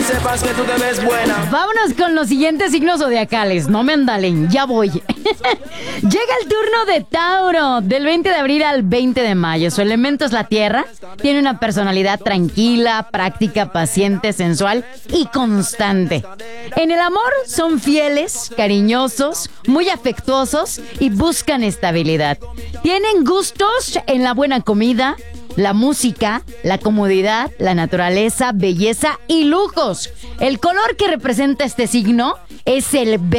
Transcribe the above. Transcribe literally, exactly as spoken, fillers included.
sepas que tú te ves buena. Vámonos con los siguientes signos zodiacales. No me andalen, ya voy. Llega el turno de Tauro, del veinte de abril al veinte de mayo. Su elemento es la tierra. Tiene una personalidad tranquila, práctica, paciente, sensual y constante. En el amor son fieles, cariñosos, muy afectuosos y buscan estabilidad. Tienen gustos en la buena comida, la música, la comodidad, la naturaleza, belleza y lujos. El color que representa este signo es el verde.